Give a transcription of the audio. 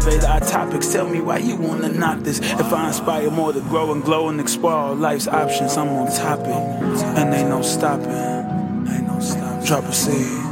Elevate our topics, tell me why you wanna knock this. If I inspire more to grow and glow and explore all life's options, I'm on top it, and ain't no stopping. Drop a seed.